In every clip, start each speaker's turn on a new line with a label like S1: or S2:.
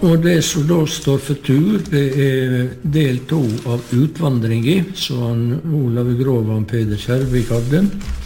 S1: Og det som da står for tur, det del 2 av utvandringen, som Olav Grov og Peder Kjærvik hadde.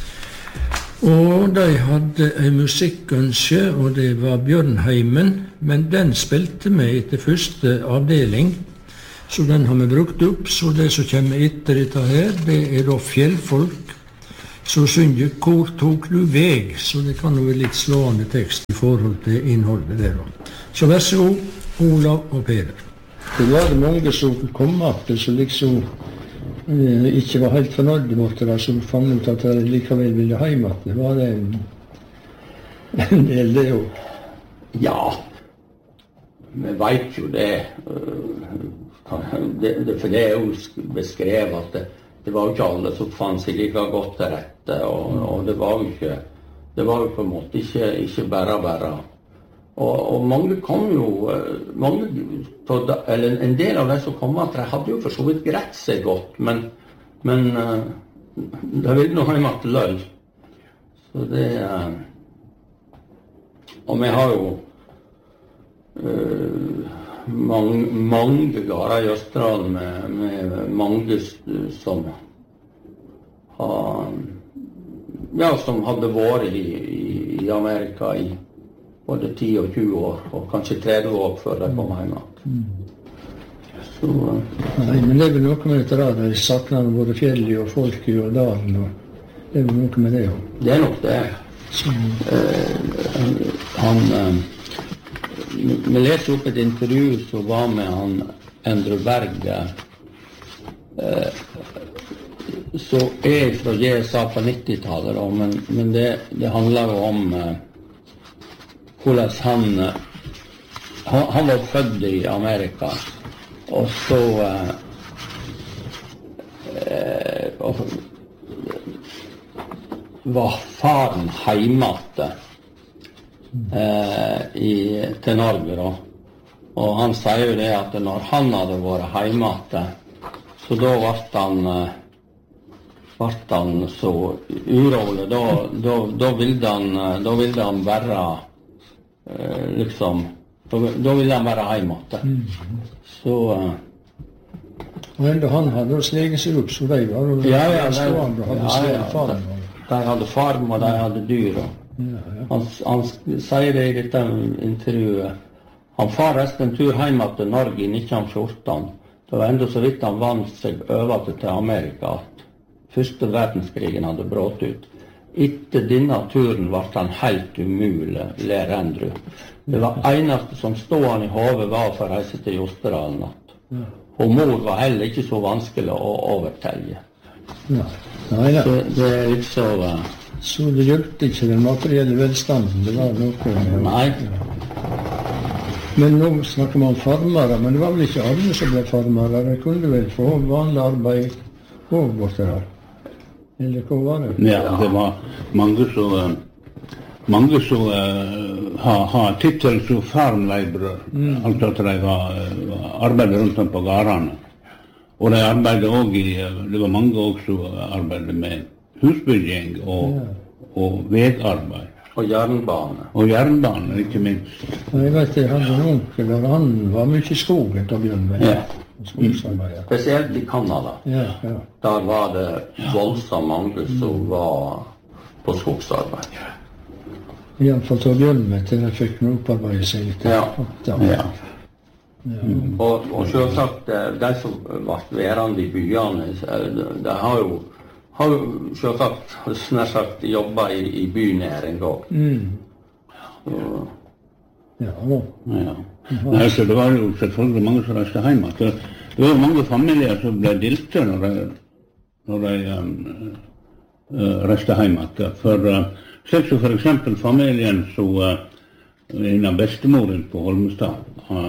S1: Og de hadde en musikkønske, og det var Bjørnheimen, men den spilte vi etter første avdeling, så den har vi brukt opp. Så det som kommer etter dette her, det da fjellfolk, så synger «Hvor tok du veg?» Så det kan jo være litt slående tekst i forhold til innholdet der. Så vær så god, Olav og Peder. Det var det mange som kom opp til, som liksom ikke var helt fornøyde med det, som fant ut at de likevel ville hjem. Det var det en del det jo.
S2: Ja, vi vet jo det. For det er jo beskrevet at det var jo ikke alle som fant seg like godt til rette, og det var jo på en måte ikke bare. Og mange kom jo, eller en del av de som kom at de hadde jo for så vidt greit seg godt, men de ville nå hjem til løy. Så det, og vi har jo mange gårder i Østerdalen med mange som hadde vært i Amerika i både 10 og 20 år, og kanskje 30 år før de kom hjem. Så,
S1: nei, men det er vel noe med dette da, de sakner både fjellet og folket og dalen, og det er vel noe med det også.
S2: Det er nok det. Vi leser opp et intervju som var med han Endre Berg, som er fra GSA på 90-tallet, men det handler jo om hvordan han var født i Amerika, og så var faren hjemme til Norge da. Og han sier jo det at når han hadde vært hjemme, så da ble han så urolig, da ville han være liksom, da ville han være hjemme. Så
S1: og enda han hadde jo sleget seg opp, så de var jo stående og hadde sleget farm.
S2: De hadde farm og de hadde dyr. Han sier det i dette intervjuet. Han far resten en tur hjemme til Norge i 1914. Det var enda så vidt han vant seg over til Amerika at første verdenskrigen hadde brått ut. Etter denne turen var han helt umulig, ler Andrew. Det var eneste som stod han i hodet var for å reise til Jostedalen. Og mor var heller ikke så vanskelig å overtelle. Så det er liksom...
S1: Så det hjelpte ikke den materielle velstanden, det var noe...
S2: Nei.
S1: Men nå snakker man om farmere, men det var vel ikke alle som ble farmere. De kunne vel få vanlig arbeid og borte der. Eller hva var det?
S3: Ja, det var mange som har tittel som farmleibrør, altså at de arbeidet rundt om på gårdene. Og de arbeidet også det var mange også som arbeidet med husbygging og vegarbeid.
S2: Og jernbane.
S3: Og jernbane, ikke minst.
S1: Jeg vet, jeg hadde en onkel, og han var mye i skogen til Bjørnberg.
S2: Ja. Spesielt i Kanada. Der var det voldsomt mange som var på skogsarbeid.
S1: I hvert fall til Bjørnberg til jeg fikk noe opparbeide seg litt.
S2: Og selvsagt, de som var værende i byene, de har jo selvsagt nær sagt jobbet i bynæring også.
S3: Nei, så det var jo selvfølgelig mange som reiste hjem. Det var mange familier som ble dilte når de reiste hjem. For eksempel familien som en av bestemoren på Holmestad,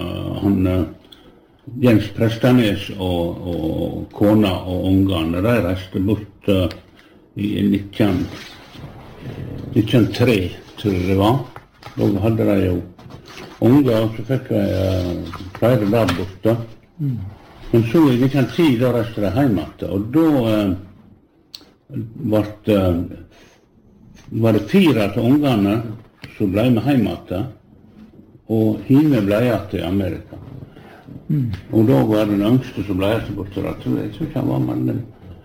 S3: Jens Prestanes og kona og ungene, de reiste bort i 1903, tror jeg det var. Da hadde de jo unger, og så fikk de flere der borte. Men så i 1910, da reiste de hjem igjen, og da var det 4 av ungene som ble med hjem igjen, og hime ble jeg til Amerika. Og da var den yngste som ble jeg til borte, jeg tror ikke han var mellom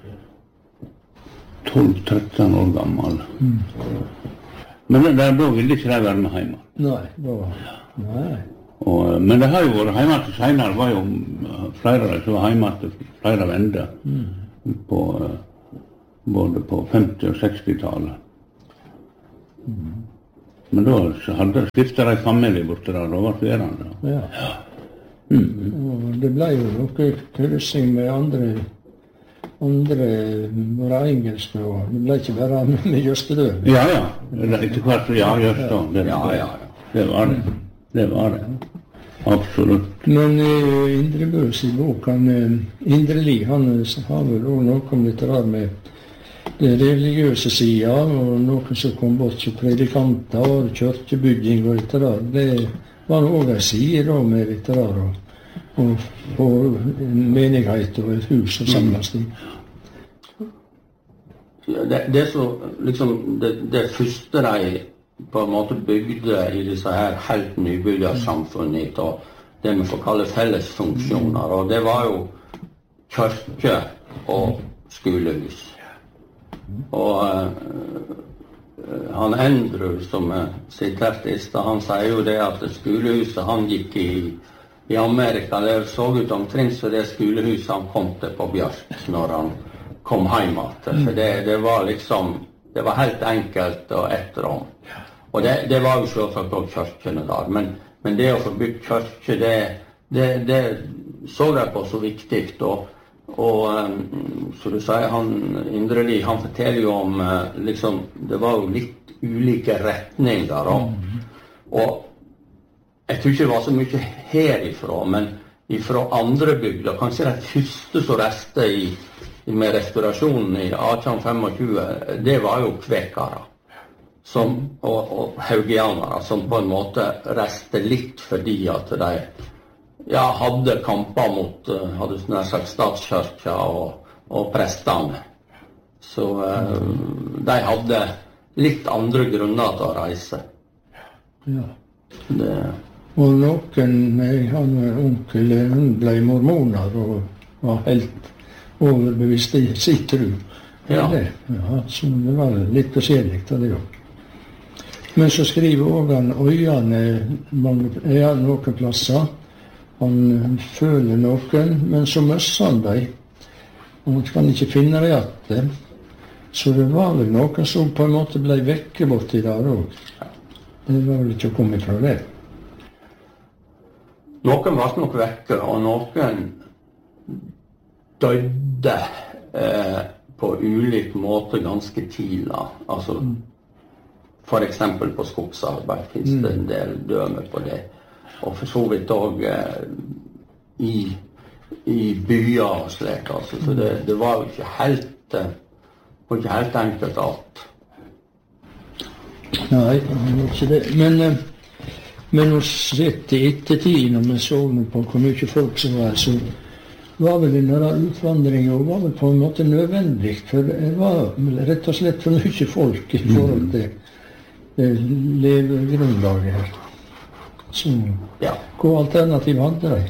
S3: 12-13 år gammel. Men der da ville ikke de være med hjemme.
S1: Nei.
S3: Men det har jo vært hjemme til senere, var jo flere som var hjemme til flere vender, både på 50- og 60-tallet. Men da hadde det skiftet en familie borte der, og var flere.
S1: Ja. Og det ble jo noe kryssing med andre våre engelske, og det ble ikke bare med Jøstedøl.
S3: Ja. Etter hvert, Jøstedøl. Det var det. Absolutt.
S1: Men Indre Bøs i boken, Indre Li, han har vel også noe om dette der med det religiøse sida, og noen som kom bort som predikanter, og kirkebygging og dette der. Det var også en side da med dette der, og en menighet og et hus og samles i.
S2: Det er så, liksom, det første de på en måte bygde i disse her helt nybyggersamfunnet, og det vi får kalle fellesfunksjoner, og det var jo kirke og skolehus. Og han Andrew, som siterte i sted, han sier jo det at skolehuset han gikk i Amerika, det så ut omtrent så det skolehuset han kom til på Bjørk når han kom hjem igjen. For det var liksom, det var helt enkelt og etterom. Og det var jo selvsagt også kirkene der, men det å få bygd kirke, det så jeg på så viktig, og så du sier, Indre Li, han forteller jo om, liksom, det var jo litt ulike retninger, og jeg tror ikke det var så mye herifra, men ifra andre bygder, kanskje de første som reste med restaurasjonen i 1825, det var jo kvekere. Og haugianere, som på en måte reste litt fordi at de hadde kamper mot nær sagt statskirka og prestene. Så de hadde litt andre grunner til å reise.
S1: Ja. Og noen, han onkel, hun ble mormoner og var helt overbevist i sitt tro. Ja, så det var litt forskjellig av det også. Men så skriver også han øyene noen plasser. Han føler noen, men så møsser han dem. Og han kan ikke finne det igjen. Så det var vel noen som på en måte ble vekke borti der også. Det var vel ikke å komme fra det.
S2: Noen var nok vekke, og noen døde på ulik måte ganske tidlig. Altså, for eksempel på skogsarbeid finnes det en del dømer på det. Og for så vidt også i byer og slik. Altså. Så det var jo ikke helt enkelt alt.
S1: Nei, det var ikke det. Men å sette i ettertid, når vi så på hvor mye folk som var, så var vel denne utvandringen var vel på en måte nødvendig, for det var rett og slett for mye folk i forhold til levegrunnlaget her. Så hva alternativ hadde de?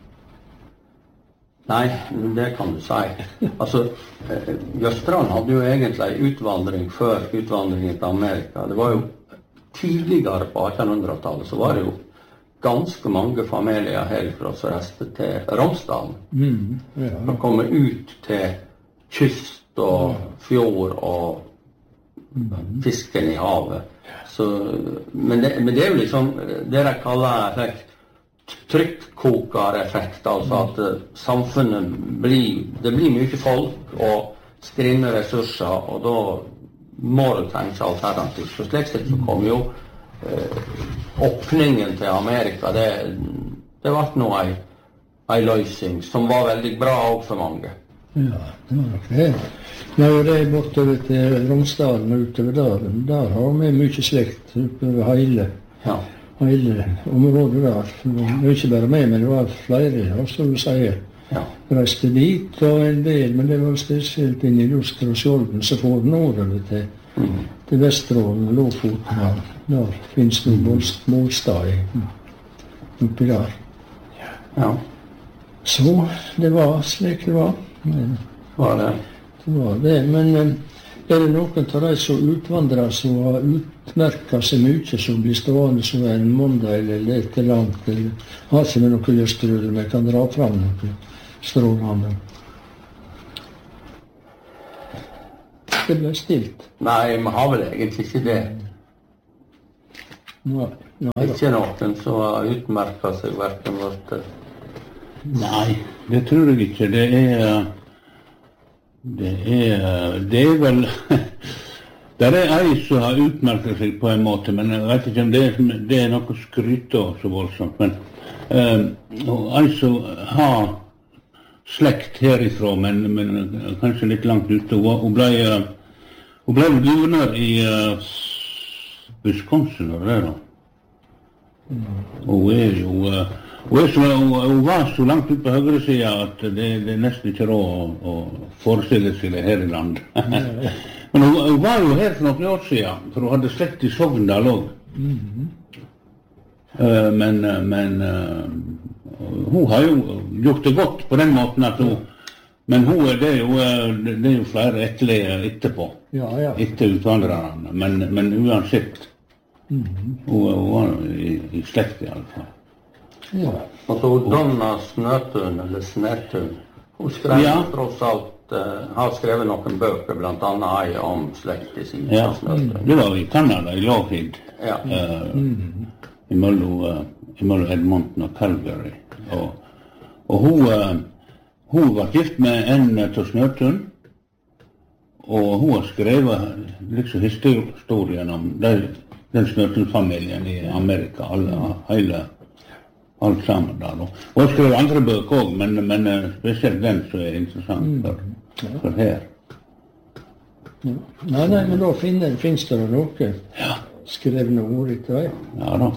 S2: Nei, det kan du si. Altså, Jøstran hadde jo egentlig utvandring før utvandringen til Amerika. Det var jo tidligere på 1800-tallet, så var det jo ganske mange familier herfra som reiste til Romsdalen. For å komme ut til kyst og fjord og fisken i havet. Så, men det er jo liksom det de kaller trykkokereffekt, altså at samfunnet det blir mye folk og skrinne ressurser, og da må du tenke alternativt. Så slik sett så kom jo åpningen til Amerika, det ble nå en løsning som var veldig bra også for mange.
S1: Ja, det var nok det. Når det er bortover til Romsdalen og utover der har vi mye slekt utover hele området der. Det var ikke bare meg, men det var flere, som du sier. Reiste dit og en del, men det var spesielt inn i Luster og Skjolden, så får den nordover til Vesterålen og Lofoten. Der finnes det målstad i. oppi der.
S2: Ja.
S1: Så det var slik det var.
S2: Var det?
S1: Det var det, men er det noen av de som utvandrer som har utmerket seg mye, som blir stående som en måndag eller litt langt, eller har ikke med noe lyst til det, men kan dra fram noe strålende? Det ble stilt.
S2: Nei, vi har vel egentlig ikke det.
S1: Nei,
S2: Ikke noen som har utmerket seg hverken vårt.
S3: Nei, det tror jeg ikke. Det er vel det er ei som har utmerket seg på en måte, men jeg vet ikke om det er noe skryt av så voldsomt. Men ei som har slekt herifra, men kanskje litt langt ute. Hun ble guvernør i Wisconsin, var det da? Hun var så langt ut på høyre siden at det er nesten ikke råd å forestille seg det her i landet. Men hun var jo her for noen år siden, for hun hadde slekt i Sogndal også. Men hun har jo gjort det godt på den måten at hun, men det er jo flere etterpå, etter utvandrerne, men uansett. Hun var i slekt i alle fall.
S1: Ja.
S2: Og så Donna Snøtun, eller Snetun, hun skrev tross alt, har skrevet noen bøker, blant annet ei om slekt i sin Snøtun.
S3: Det var i Canada, i Lougheed, imellom Edmonton og Calgary. Og hun var gift med en av Snøtun, og hun har skrevet liksom historien om den Snøtun-familien i Amerika, alt sammen der. Og hun skrev andre bøker også, men spesielt den som er interessant for her.
S1: Nei, men da finnes det noe skrevne ord etter deg.
S3: Ja da.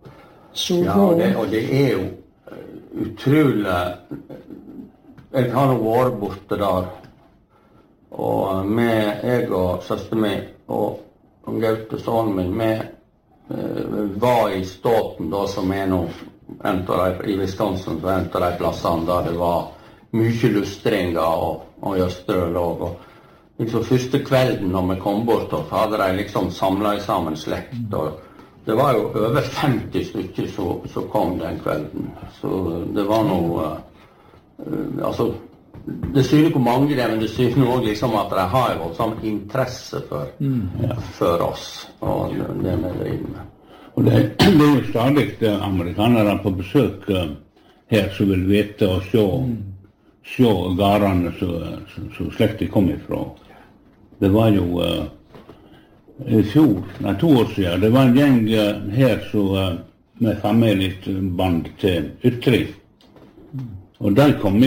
S2: Og det er jo utrolig. Jeg har nå vært borte der, og jeg og søster min og Gaute sønnen min, vi var i Stoughton da, som er nå i Wisconsin, en av de plassene der det var mye lustringer og jøstrølog. Og liksom første kvelden når vi kom bort, så hadde de liksom samlet sammen slekt. Og det var jo over 50 stykker som kom den kvelden. Så det var noe, altså, det syner hvor mange det er, men det syner også liksom at de har jo sånn interesse for oss og det vi driver med.
S3: Og det er jo stadig amerikanere på besøk her som vil vite og se garene som slektet kom ifra. Det var jo i fjor, 2 år siden, det var en gjeng her med familieband til Ytri. Og de kom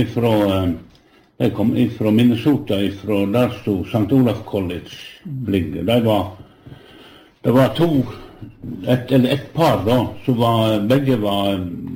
S3: ifra Minnesota, der stod St. Olaf College ligger. Det var et par da, så begge var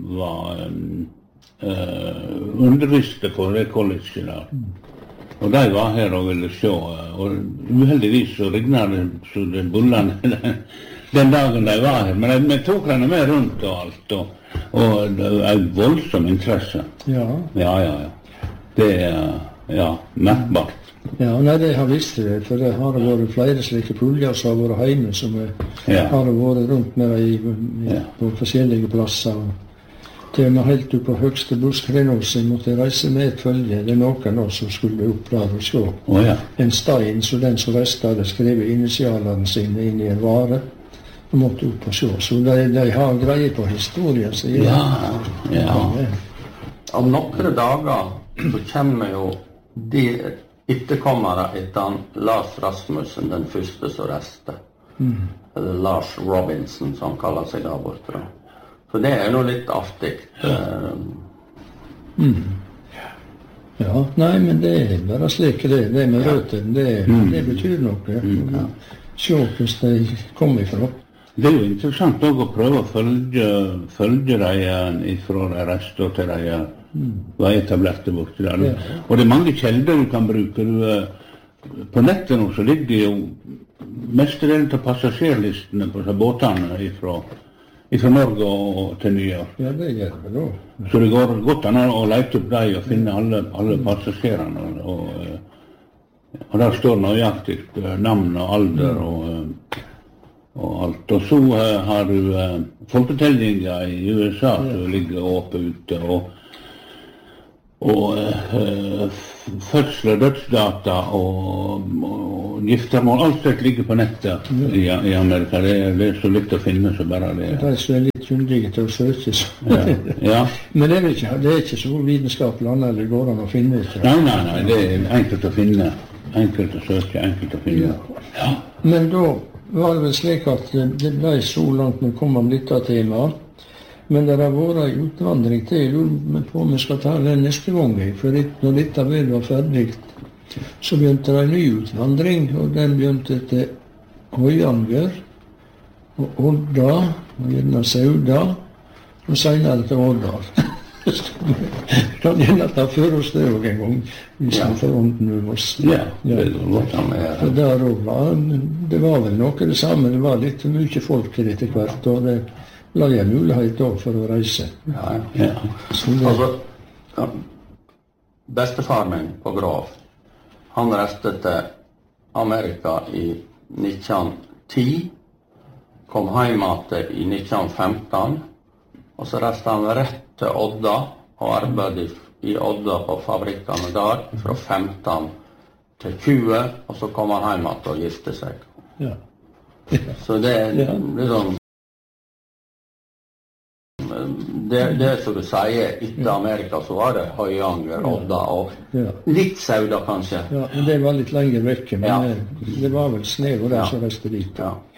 S3: underviste på det colleget der. Og de var her og ville se, og uheldigvis så regnet det så det bullene den dagen de var her. Men vi tok henne med rundt og alt, og det var en voldsom interesse. Ja. Det er merkbart.
S1: Ja, nei, det har visst det, for det har vært flere slike puljer som har vært hjemme, som har vært rundt med på forskjellige plasser. Til og med helt opp på høgste buskrenåse måtte reise med et følge. Det er noen også som skulle opp der og se. En stein, så den som reiste hadde skrevet initialene sine inn i en vare, og måtte opp og se. Så de har greie på historien. Så
S2: Om noen dager så kommer jo de etterkommere etter Lars Rasmussen, den første som reiste. Eller Lars Robinson, som han kaller seg der borte. Så det er jo litt artig.
S1: Ja, nei, men det er bare slik det med røttene, det betyr noe. Se hvordan de kommer ifra.
S3: Det er jo interessant også å prøve å følge dem ifra de reiste til de var etablerte borte der. Og det er mange kjelder du kan bruke. På nettet nå så ligger jo mestedelen av passasjerlistene på båtene fra Norge og til New York.
S1: Ja, det gjør det da.
S3: Så det går godt an å lete opp dem og finne alle passasjerene. Og der står nøyaktig navn og alder og alt. Og så har du folketellinger i USA som ligger oppe ute, og fødsler, dødsdata og giftermål, alt det ligger på nettet i Amerika. Det er så litt å finne, så bare det.
S1: Det er så litt kyndige til å søke.
S3: Ja.
S1: Men det er ikke så vitenskapelig annet det går an å finne ut.
S3: Nei, det er enkelt å finne. Enkelt å søke, enkelt å finne. Ja.
S1: Men da var det vel slik at det ble så langt når kom om dette temaet. Men det har vært en utvandring til. Jeg lurer på om vi skal ta den neste gang. For når dette vel var ferdig, så begynte det en ny utvandring. Og den begynte til Høyanger og Odda, og gjerne Sauda, og senere til Årdal. Kan gjerne ta for oss det også en gang, hvis vi får ånden med oss.
S3: Ja, det var godt med.
S1: For der også det var vel noe det samme. Det var litt mye folk til etter hvert, og det la jeg mulighet da for å reise.
S2: Ja. Altså, bestefar min på Grav, han reiste til Amerika i 1910, kom hjem i 1915, og så reiste han rett til Odda og arbeidet i Odda på fabrikkene der fra 15 til 20, og så kom han hjem og gifte seg.
S1: Ja.
S2: Så det er liksom det som du sier, etter Amerika så var det Høyanger, Odda og litt Sauda kanskje.
S1: Ja, men det var litt lenger vekke, men det var vel Snev og der som reiste dit.
S2: Ja.